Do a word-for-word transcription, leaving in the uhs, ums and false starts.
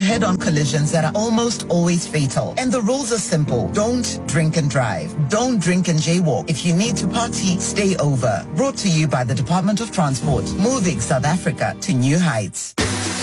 head-on collisions that are almost always fatal. And the rules are simple. Don't drink and drive. Don't drink and jaywalk. If you need to party, stay over. Brought to you by the Department of Transport, moving South Africa to new heights.